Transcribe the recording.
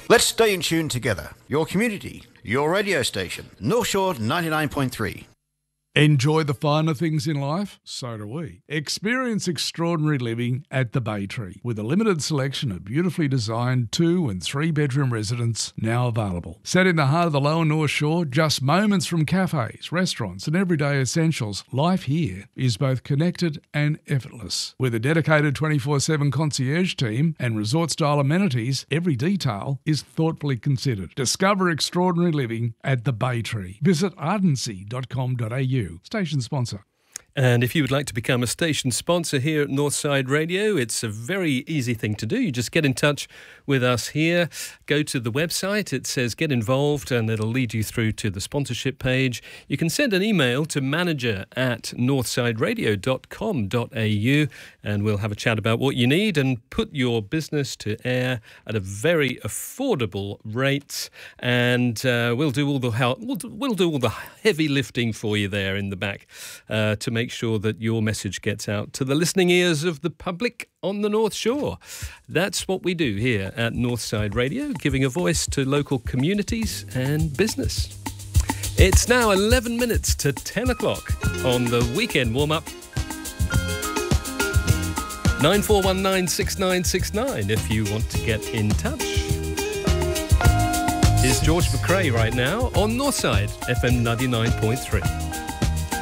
Let's stay in tune together. Your community, your radio station, North Shore 99.3. Enjoy the finer things in life? So do we. Experience extraordinary living at the Bay Tree with a limited selection of beautifully designed 2- and 3-bedroom residences now available. Set in the heart of the Lower North Shore, just moments from cafes, restaurants and everyday essentials, life here is both connected and effortless. With a dedicated 24/7 concierge team and resort-style amenities, every detail is thoughtfully considered. Discover extraordinary living at the Bay Tree. Visit ardency.com.au. Station sponsor. And if you would like to become a station sponsor here at Northside Radio, it's a very easy thing to do. You just get in touch with us here. Go to the website. It says get involved and it'll lead you through to the sponsorship page. You can send an email to manager@northsideradio.com.au and we'll have a chat about what you need and put your business to air at a very affordable rate. And we'll do all the we'll do all the heavy lifting for you there in the back to make sure that your message gets out to the listening ears of the public on the North Shore. That's what we do here at Northside Radio, giving a voice to local communities and business. It's now 11 minutes to 10 o'clock on the weekend warm-up. 94196969 if you want to get in touch. Here's George McRae right now on Northside FM 99.3.